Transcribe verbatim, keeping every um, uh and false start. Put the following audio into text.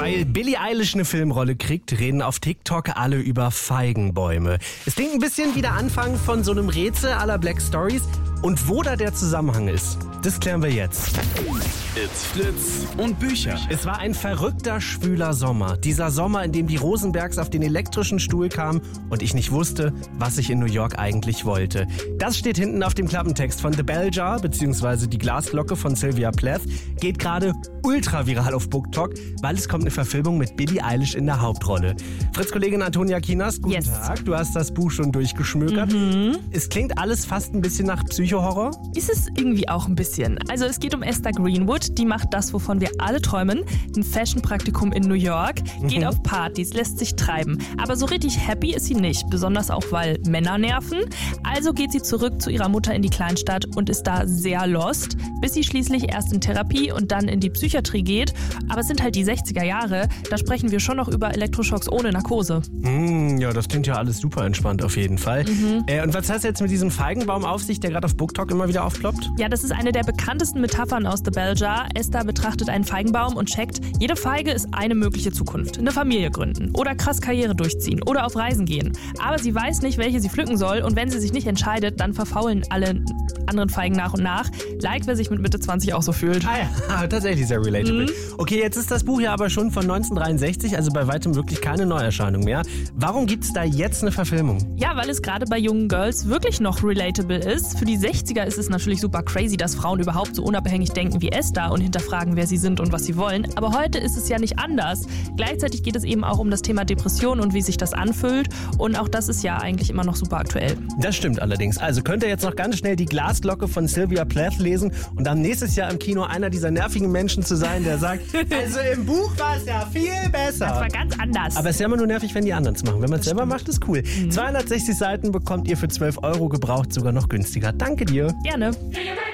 Weil Billie Eilish eine Filmrolle kriegt, reden auf TikTok alle über Feigenbäume. Es klingt ein bisschen wie der Anfang von so einem Rätsel à la Black Stories. Und wo da der Zusammenhang ist, das klären wir jetzt. It's Flitz und Bücher. Es war ein verrückter, schwüler Sommer. Dieser Sommer, in dem die Rosenbergs auf den elektrischen Stuhl kamen und ich nicht wusste, was ich in New York eigentlich wollte. Das steht hinten auf dem Klappentext von The Bell Jar, beziehungsweise die Glasglocke von Sylvia Plath, geht gerade ultra viral auf BookTok, weil es kommt eine Verfilmung mit Billie Eilish in der Hauptrolle. Fritz-Kollegin Antonia Kinas, guten yes. Tag. Du hast das Buch schon durchgeschmökert. Mhm. Es klingt alles fast ein bisschen nach Psycho-Horror. Ist es irgendwie auch ein bisschen. Also es geht um Esther Greenwood, die macht das, wovon wir alle träumen. Ein Fashion-Praktikum in New York, geht mhm. auf Partys, lässt sich treiben. Aber so richtig happy ist sie nicht, besonders auch, weil Männer nerven. Also geht sie zurück zu ihrer Mutter in die Kleinstadt und ist da sehr lost, bis sie schließlich erst in Therapie und dann in die Psychiatrie geht. Aber es sind halt die sechziger Jahre, da sprechen wir schon noch über Elektroschocks ohne Narkose. Mm, ja, das klingt ja alles super entspannt auf jeden Fall. Mhm. Äh, und was heißt jetzt mit diesem Feigenbaum auf sich, der gerade auf BookTok immer wieder aufploppt? Ja, das ist eine der bekanntesten Metaphern aus The Bell Jar. Esther betrachtet einen Feigenbaum und checkt, jede Feige ist eine mögliche Zukunft. Eine Familie gründen oder krass Karriere durchziehen oder auf Reisen gehen. Aber sie weiß nicht, welche sie pflücken soll und wenn sie sich nicht entscheidet, dann verfaulen alle anderen Feigen nach und nach. Like, wer sich mit Mitte zwanzig auch so fühlt. Ah ja, tatsächlich sehr relatable. Mhm. Okay, jetzt ist das Buch ja aber schon von neunzehnhundertdreiundsechzig, also bei weitem wirklich keine Neuerscheinung mehr. Warum gibt es da jetzt eine Verfilmung? Ja, weil es gerade bei jungen Girls wirklich noch relatable ist. Für die sechziger ist es natürlich super crazy, dass Frauen überhaupt so unabhängig denken wie Esther und hinterfragen, wer sie sind und was sie wollen. Aber heute ist es ja nicht anders. Gleichzeitig geht es eben auch um das Thema Depression und wie sich das anfühlt. Und auch das ist ja eigentlich immer noch super aktuell. Das stimmt allerdings. Also könnt ihr jetzt noch ganz schnell die Glasglocke von Sylvia Plath lesen und dann nächstes Jahr im Kino einer dieser nervigen Menschen zu sein, der sagt, also im Buch war es ja viel besser. Das war ganz anders. Aber es ist ja immer nur nervig, wenn die anderen es machen. Wenn man es selber macht, ist cool. Mhm. zweihundertsechzig Seiten bekommt ihr für zwölf Euro gebraucht, sogar noch günstiger. Danke dir. Gerne.